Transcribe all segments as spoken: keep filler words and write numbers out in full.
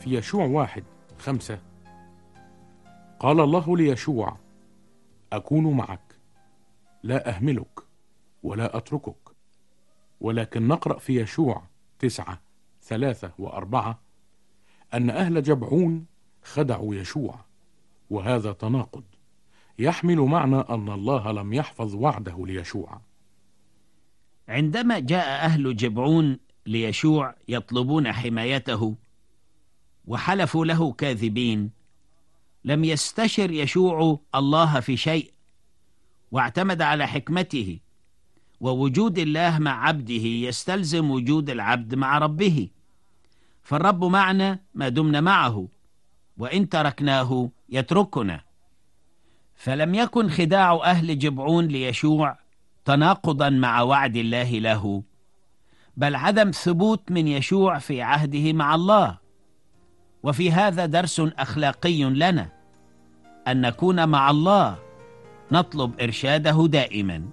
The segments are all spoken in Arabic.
في يشوع واحد خمسة قال الله ليشوع: أكون معك، لا أهملك ولا أتركك. ولكن نقرأ في يشوع تسعة ثلاثة وأربعة أن أهل جبعون خدعوا يشوع، وهذا تناقض يحمل معنى أن الله لم يحفظ وعده ليشوع. عندما جاء أهل جبعون ليشوع يطلبون حمايته وحلفوا له كاذبين، لم يستشر يشوع الله في شيء، واعتمد على حكمته، ووجود الله مع عبده يستلزم وجود العبد مع ربه، فالرب معنا ما دمنا معه، وإن تركناه يتركنا. فلم يكن خداع أهل جبعون ليشوع تناقضا مع وعد الله له، بل عدم ثبوت من يشوع في عهده مع الله. وفي هذا درس أخلاقي لنا، أن نكون مع الله، نطلب إرشاده دائما.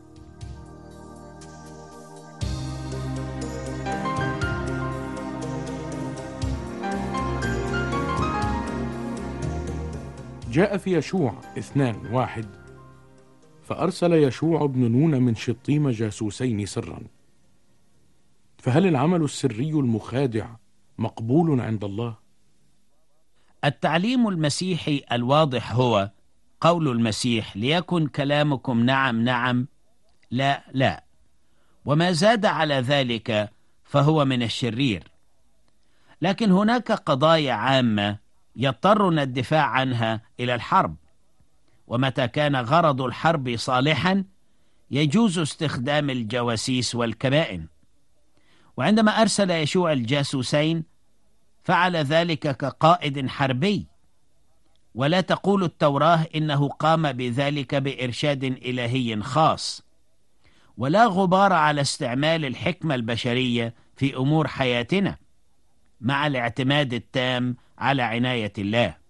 جاء في يشوع اثنان واحد فأرسل يشوع بن نون من شطيم جاسوسين سرا. فهل العمل السري المخادع مقبول عند الله؟ التعليم المسيحي الواضح هو قول المسيح: ليكن كلامكم نعم نعم، لا لا، وما زاد على ذلك فهو من الشرير. لكن هناك قضايا عامة يضطرنا الدفاع عنها إلى الحرب، ومتى كان غرض الحرب صالحا يجوز استخدام الجواسيس والكمائن. وعندما أرسل يشوع الجاسوسين فعل ذلك كقائد حربي، ولا تقول التوراة إنه قام بذلك بإرشاد إلهي خاص، ولا غبار على استعمال الحكمة البشرية في أمور حياتنا، مع الاعتماد التام على عناية الله.